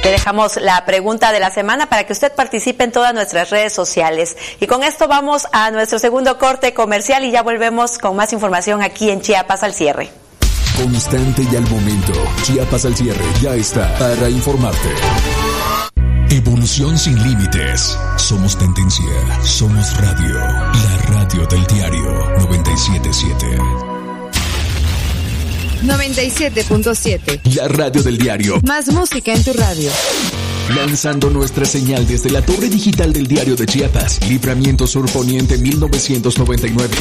Te dejamos la pregunta de la semana para que usted participe en todas nuestras redes sociales. Y con esto vamos a nuestro segundo corte comercial y ya volvemos con más información aquí en Chiapas al cierre. Constante y al momento. Chiapas al cierre ya está para informarte. Evolución sin límites. Somos tendencia. Somos radio. La radio del diario 97.7. 97.7. La radio del diario. Más música en tu radio. Lanzando nuestra señal desde la torre digital del diario de Chiapas. Libramiento Sur Poniente 1999.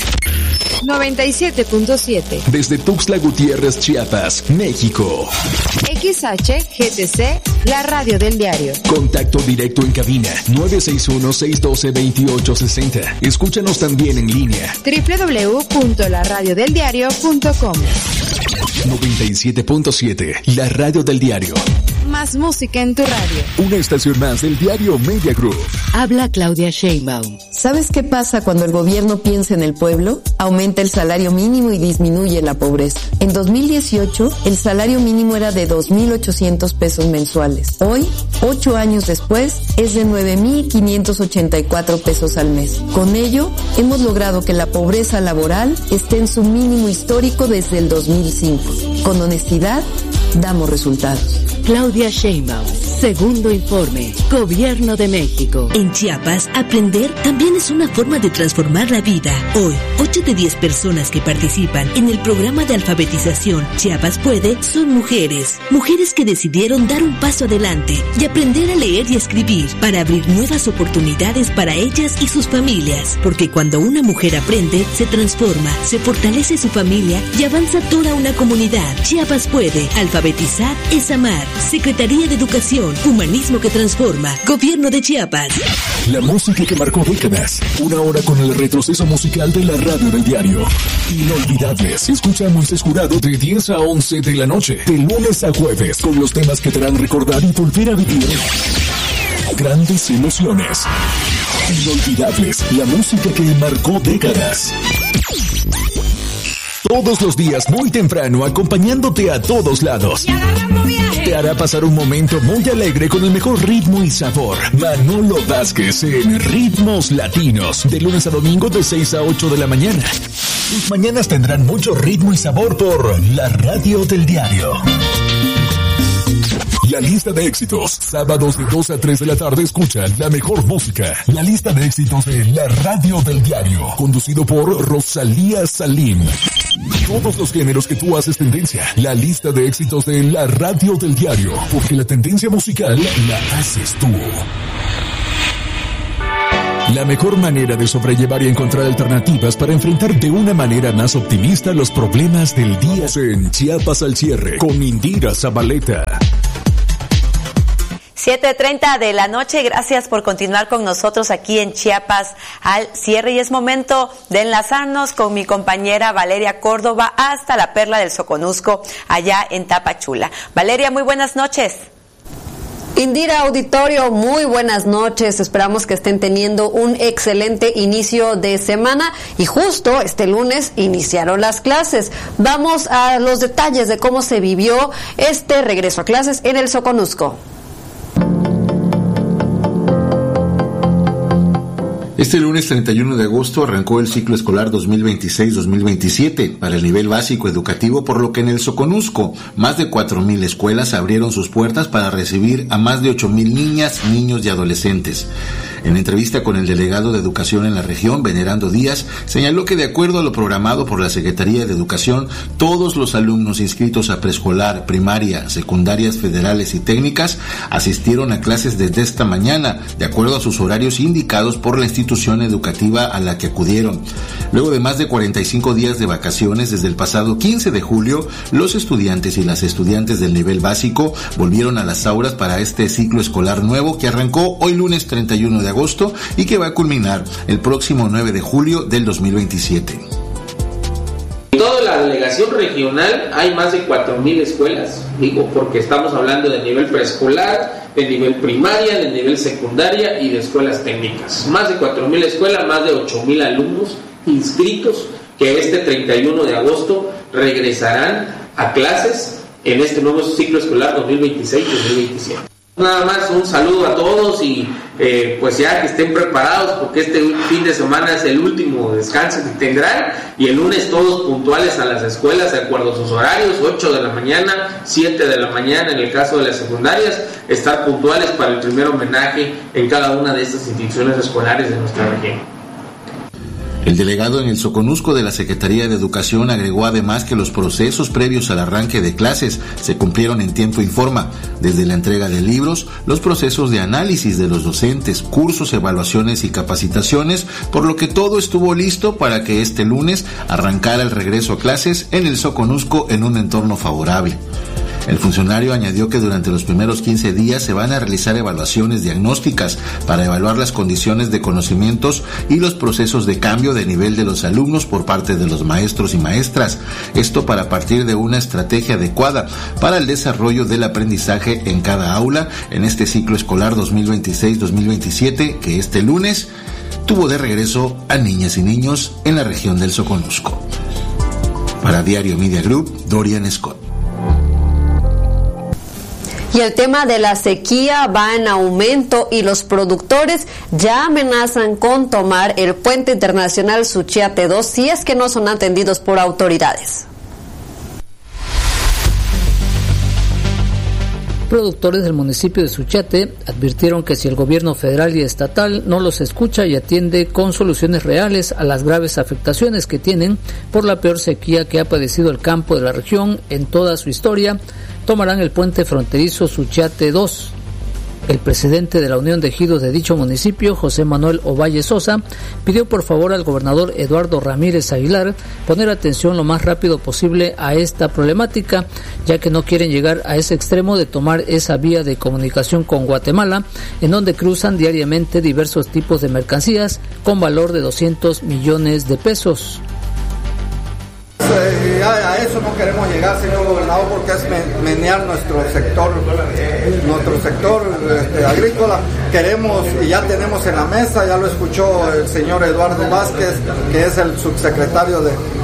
97.7. Desde Tuxtla Gutiérrez, Chiapas, México. XHGTC, la radio del diario. Contacto directo en cabina 961-612-2860. Escúchanos también en línea. www.laradiodeldiario.com. 97.7, la radio del diario. Más música en tu radio. Una estación más del diario Media Group. Habla Claudia Sheinbaum. ¿Sabes qué pasa cuando el gobierno piensa en el pueblo? Aumenta el salario mínimo y disminuye la pobreza. En 2018, el salario mínimo era de 2,800 pesos mensuales. Hoy, 8 años después, es de 9,584 pesos al mes. Con ello, hemos logrado que la pobreza laboral esté en su mínimo histórico desde el 2005. Con honestidad, damos resultados. Claudia Sheinbaum, segundo informe, Gobierno de México. En Chiapas, aprender también es una forma de transformar la vida. Hoy, 8 de 10 personas que participan en el programa de alfabetización Chiapas Puede son mujeres. Mujeres que decidieron dar un paso adelante y aprender a leer y escribir para abrir nuevas oportunidades para ellas y sus familias. Porque cuando una mujer aprende, se transforma, se fortalece su familia y avanza toda una comunidad. Chiapas Puede. Alfabetizar es amar. Secretaría de Educación, Humanismo que transforma, Gobierno de Chiapas. La música que marcó décadas. Una hora con el retroceso musical de la radio del diario. Inolvidables. Escucha a Moisés Jurado de 10 a 11 de la noche, de lunes a jueves, con los temas que te harán recordar y volver a vivir grandes emociones. Inolvidables. La música que marcó décadas. Todos los días muy temprano, acompañándote a todos lados. Te hará pasar un momento muy alegre con el mejor ritmo y sabor. Manolo Vázquez en Ritmos Latinos, de lunes a domingo de 6 a 8 de la mañana. Tus mañanas tendrán mucho ritmo y sabor por la radio del diario. La lista de éxitos. Sábados de 2 a 3 de la tarde escucha la mejor música. La lista de éxitos de la radio del diario. Conducido por Rosalía Salim. Todos los géneros que tú haces tendencia. La lista de éxitos de la radio del diario. Porque la tendencia musical la haces tú. La mejor manera de sobrellevar y encontrar alternativas para enfrentar de una manera más optimista los problemas del día. En Chiapas al cierre con Indira Zabaleta. 7:30 de la noche, gracias por continuar con nosotros aquí en Chiapas al cierre y es momento de enlazarnos con mi compañera Valeria Córdoba hasta la Perla del Soconusco, allá en Tapachula. Valeria, muy buenas noches. Indira, auditorio, muy buenas noches. Esperamos que estén teniendo un excelente inicio de semana y justo este lunes iniciaron las clases. Vamos a los detalles de cómo se vivió este regreso a clases en el Soconusco. Este lunes 31 de agosto arrancó el ciclo escolar 2026-2027 para el nivel básico educativo, por lo que en el Soconusco más de 4,000 escuelas abrieron sus puertas para recibir a más de 8,000 niñas, niños y adolescentes. En entrevista con el delegado de Educación en la región, Venerando Díaz, señaló que de acuerdo a lo programado por la Secretaría de Educación, todos los alumnos inscritos a preescolar, primaria, secundarias federales y técnicas asistieron a clases desde esta mañana, de acuerdo a sus horarios indicados por la institución educativa a la que acudieron. Luego de más de 45 días de vacaciones desde el pasado 15 de julio, los estudiantes y las estudiantes del nivel básico volvieron a las aulas para este ciclo escolar nuevo que arrancó hoy lunes 31 de agosto y que va a culminar el próximo 9 de julio del 2027. En toda la delegación regional hay más de 4,000 escuelas, digo, porque estamos hablando de nivel preescolar, de nivel primaria, de nivel secundaria y de escuelas técnicas. Más de 4,000 escuelas, más de 8,000 alumnos inscritos que este 31 de agosto regresarán a clases en este nuevo ciclo escolar 2026-2027. Nada más un saludo a todos y pues ya que estén preparados porque este fin de semana es el último descanso que tendrán y el lunes todos puntuales a las escuelas de acuerdo a sus horarios, 8 de la mañana, 7 de la mañana en el caso de las secundarias, estar puntuales para el primer homenaje en cada una de estas instituciones escolares de nuestra región. El delegado en el Soconusco de la Secretaría de Educación agregó además que los procesos previos al arranque de clases se cumplieron en tiempo y forma, desde la entrega de libros, los procesos de análisis de los docentes, cursos, evaluaciones y capacitaciones, por lo que todo estuvo listo para que este lunes arrancara el regreso a clases en el Soconusco en un entorno favorable. El funcionario añadió que durante los primeros 15 días se van a realizar evaluaciones diagnósticas para evaluar las condiciones de conocimientos y los procesos de cambio de nivel de los alumnos por parte de los maestros y maestras. Esto para partir de una estrategia adecuada para el desarrollo del aprendizaje en cada aula en este ciclo escolar 2026-2027 que este lunes tuvo de regreso a niñas y niños en la región del Soconusco. Para Diario Media Group, Dorian Scott. Y el tema de la sequía va en aumento y los productores ya amenazan con tomar el puente internacional Suchiate 2 si es que no son atendidos por autoridades. Productores del municipio de Suchiate advirtieron que si el gobierno federal y estatal no los escucha y atiende con soluciones reales a las graves afectaciones que tienen por la peor sequía que ha padecido el campo de la región en toda su historia, tomarán el puente fronterizo Suchiate 2. El presidente de la Unión de Ejidos de dicho municipio, José Manuel Ovalle Sosa, pidió por favor al gobernador Eduardo Ramírez Aguilar poner atención lo más rápido posible a esta problemática, ya que no quieren llegar a ese extremo de tomar esa vía de comunicación con Guatemala, en donde cruzan diariamente diversos tipos de mercancías con valor de 200 millones de pesos. A eso no queremos llegar, señor gobernador, porque es menear nuestro sector agrícola. Queremos, y ya tenemos en la mesa, ya lo escuchó el señor Eduardo Vázquez, que es el subsecretario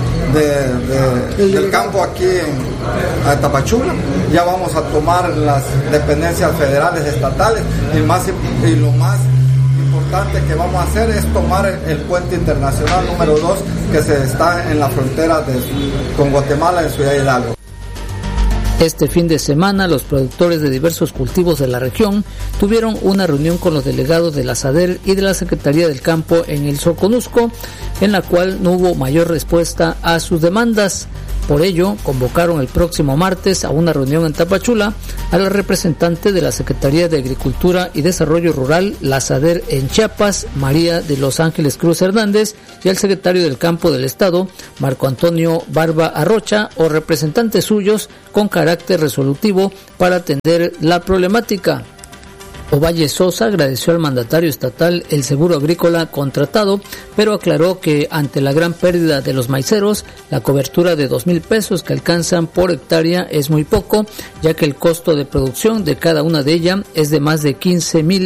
del campo aquí en Tapachula. Ya vamos a tomar las dependencias federales, estatales, y lo más importante que vamos a hacer es tomar el puente internacional número 2 que se está en la frontera con Guatemala en Ciudad Hidalgo. Este fin de semana, los productores de diversos cultivos de la región tuvieron una reunión con los delegados de la SADER y de la Secretaría del Campo en el Soconusco, en la cual no hubo mayor respuesta a sus demandas. Por ello, convocaron el próximo martes a una reunión en Tapachula a la representante de la Secretaría de Agricultura y Desarrollo Rural, la SADER en Chiapas, María de Los Ángeles Cruz Hernández, y al secretario del Campo del Estado, Marco Antonio Barba Arrocha, o representantes suyos con carácter resolutivo para atender la problemática. Ovalle Sosa agradeció al mandatario estatal el seguro agrícola contratado, pero aclaró que ante la gran pérdida de los maiceros, la cobertura de 2,000 pesos que alcanzan por hectárea es muy poco, ya que el costo de producción de cada una de ellas es de más de 15,000